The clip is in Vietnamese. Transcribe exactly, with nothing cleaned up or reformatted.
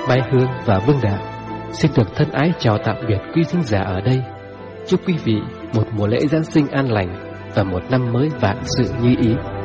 Mai Hương và Vương Đạo xin được thân ái chào tạm biệt quý thính giả ở đây. Chúc quý vị một mùa lễ Giáng sinh an lành và một năm mới vạn sự như ý.